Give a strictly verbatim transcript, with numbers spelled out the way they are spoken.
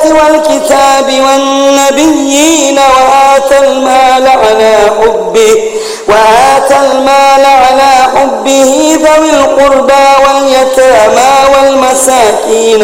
والكتاب والنبيين وآتى المال على حبه وآتى المال على حبه ذوي القربى واليتامى والمساكين